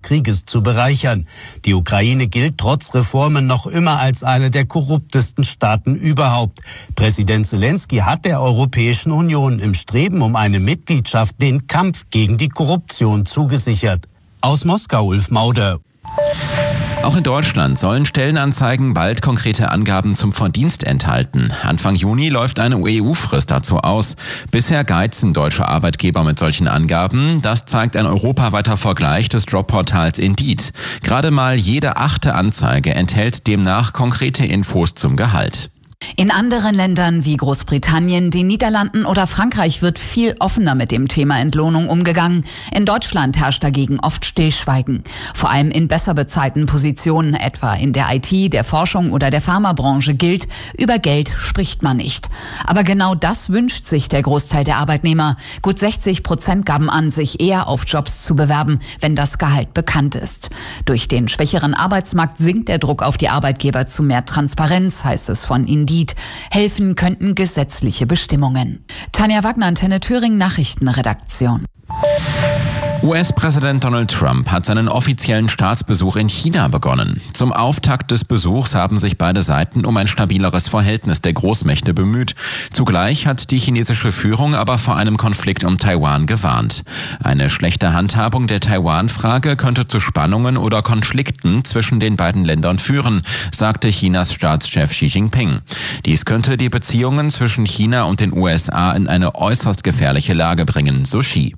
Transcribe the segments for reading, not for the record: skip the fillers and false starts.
Krieges zu bereichern. Die Ukraine gilt trotz Reformen noch immer als eine der korruptesten Staaten überhaupt. Präsident Zelensky hat der Europäischen Union im Streben um eine Mitgliedschaft den Kampf gegen die Korruption zugesichert. Aus Moskau, Ulf Mauder. Auch in Deutschland sollen Stellenanzeigen bald konkrete Angaben zum Verdienst enthalten. Anfang Juni läuft eine EU-Frist dazu aus. Bisher geizen deutsche Arbeitgeber mit solchen Angaben. Das zeigt ein europaweiter Vergleich des Jobportals Indeed. Gerade mal jede 8. Anzeige enthält demnach konkrete Infos zum Gehalt. In anderen Ländern wie Großbritannien, den Niederlanden oder Frankreich wird viel offener mit dem Thema Entlohnung umgegangen. In Deutschland herrscht dagegen oft Stillschweigen. Vor allem in besser bezahlten Positionen, etwa in der IT, der Forschung oder der Pharmabranche gilt, über Geld spricht man nicht. Aber genau das wünscht sich der Großteil der Arbeitnehmer. Gut 60% gaben an, sich eher auf Jobs zu bewerben, wenn das Gehalt bekannt ist. Durch den schwächeren Arbeitsmarkt sinkt der Druck auf die Arbeitgeber zu mehr Transparenz, heißt es von Indeed. Helfen könnten gesetzliche Bestimmungen. Tanja Wagner, Antenne Thüringen, Nachrichtenredaktion. US-Präsident Donald Trump hat seinen offiziellen Staatsbesuch in China begonnen. Zum Auftakt des Besuchs haben sich beide Seiten um ein stabileres Verhältnis der Großmächte bemüht. Zugleich hat die chinesische Führung aber vor einem Konflikt um Taiwan gewarnt. Eine schlechte Handhabung der Taiwan-Frage könnte zu Spannungen oder Konflikten zwischen den beiden Ländern führen, sagte Chinas Staatschef Xi Jinping. Dies könnte die Beziehungen zwischen China und den USA in eine äußerst gefährliche Lage bringen, so Xi.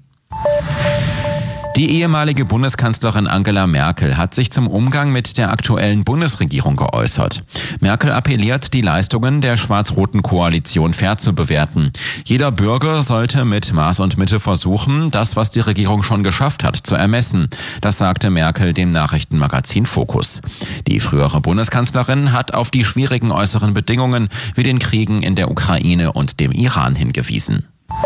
Die ehemalige Bundeskanzlerin Angela Merkel hat sich zum Umgang mit der aktuellen Bundesregierung geäußert. Merkel appelliert, die Leistungen der schwarz-roten Koalition fair zu bewerten. Jeder Bürger sollte mit Maß und Mitte versuchen, das, was die Regierung schon geschafft hat, zu ermessen. Das sagte Merkel dem Nachrichtenmagazin Focus. Die frühere Bundeskanzlerin hat auf die schwierigen äußeren Bedingungen wie den Kriegen in der Ukraine und dem Iran hingewiesen.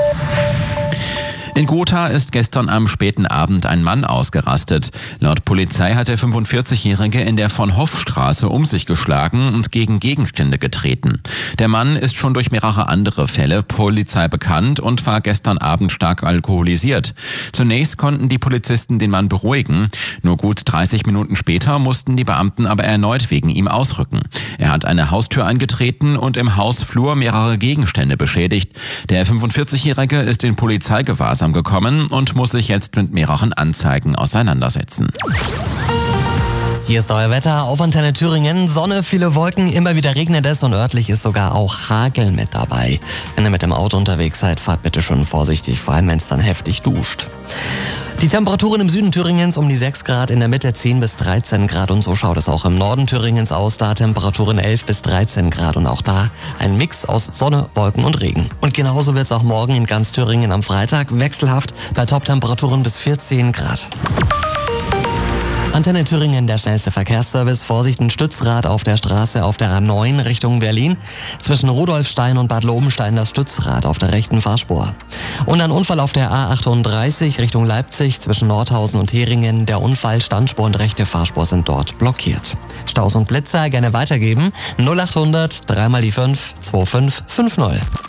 In Gotha ist gestern am späten Abend ein Mann ausgerastet. Laut Polizei hat der 45-Jährige in der Von-Hoff-Straße um sich geschlagen und gegen Gegenstände getreten. Der Mann ist schon durch mehrere andere Fälle Polizei bekannt und war gestern Abend stark alkoholisiert. Zunächst konnten die Polizisten den Mann beruhigen. Nur gut 30 Minuten später mussten die Beamten aber erneut wegen ihm ausrücken. Er hat eine Haustür eingetreten und im Hausflur mehrere Gegenstände beschädigt. Der 45-Jährige ist in Polizeigewahrsam gekommen und muss sich jetzt mit mehreren Anzeigen auseinandersetzen. Hier ist euer Wetter auf Antenne Thüringen. Sonne, viele Wolken, immer wieder regnet es und örtlich ist sogar auch Hagel mit dabei. Wenn ihr mit dem Auto unterwegs seid, fahrt bitte schon vorsichtig, vor allem wenn es dann heftig duscht. Die Temperaturen im Süden Thüringens um die 6 Grad, in der Mitte 10 bis 13 Grad und so schaut es auch im Norden Thüringens aus. Da Temperaturen 11 bis 13 Grad und auch da ein Mix aus Sonne, Wolken und Regen. Und genauso wird es auch morgen in ganz Thüringen am Freitag wechselhaft bei Top-Temperaturen bis 14 Grad. Antenne Thüringen, der schnellste Verkehrsservice. Vorsicht, ein Stützrad auf der Straße auf der A9 Richtung Berlin. Zwischen Rudolfstein und Bad Lobenstein das Stützrad auf der rechten Fahrspur. Und ein Unfall auf der A38 Richtung Leipzig zwischen Nordhausen und Heringen. Der Unfall, Standspur und rechte Fahrspur sind dort blockiert. Staus und Blitzer gerne weitergeben. 0800 3 mal die 5 2550.